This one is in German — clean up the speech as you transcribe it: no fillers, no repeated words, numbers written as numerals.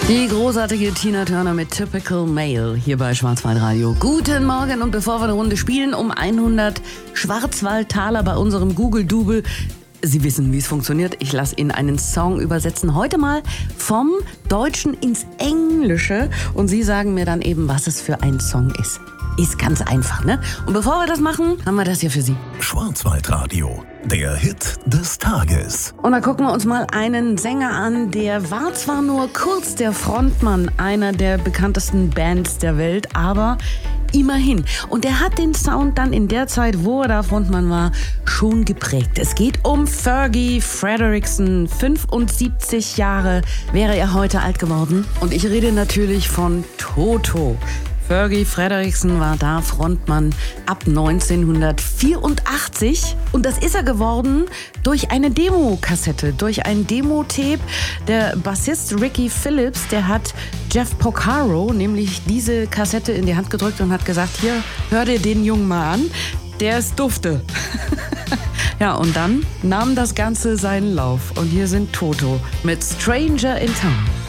Die großartige Tina Turner mit Typical Male hier bei Schwarzwaldradio. Guten Morgen, und bevor wir eine Runde spielen, um 100 Schwarzwaldtaler bei unserem Google-Double. Sie wissen, wie es funktioniert. Ich lasse Ihnen einen Song übersetzen. Heute mal vom Deutschen ins Englische. Und Sie sagen mir dann eben, was es für ein Song ist. Ist ganz einfach, ne? Und bevor wir das machen, haben wir das hier für Sie. Schwarzwaldradio, der Hit des Tages. Und da gucken wir uns mal einen Sänger an, der war zwar nur kurz der Frontmann einer der bekanntesten Bands der Welt, aber immerhin. Und er hat den Sound dann in der Zeit, wo er da Frontmann war, schon geprägt. Es geht um Fergie Frederiksen. 75 Jahre wäre er heute alt geworden. Und ich rede natürlich von Toto. Fergie Frederiksen war da Frontmann ab 1984. Und das ist er geworden durch eine Demokassette, durch ein Demo-Tape. Der Bassist Ricky Phillips, der hat Jeff Porcaro nämlich diese Kassette in die Hand gedrückt und hat gesagt, hier, hör dir den Jungen mal an, der ist dufte. Ja, und dann nahm das Ganze seinen Lauf. Und hier sind Toto mit Stranger in Town.